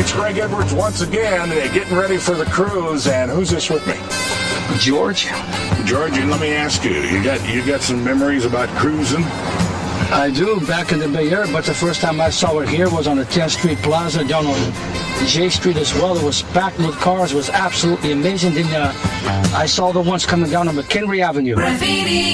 It's Greg Edwards once again, getting ready for the cruise. And who's this with me? George. George, and let me ask you, you got some memories about cruising? I do, back in the Bay Area, but the first time I saw it here was on the 10th Street Plaza, down on J Street as well. It was packed with cars. It was absolutely amazing. Then I saw the ones coming down on McHenry Avenue. Graffiti.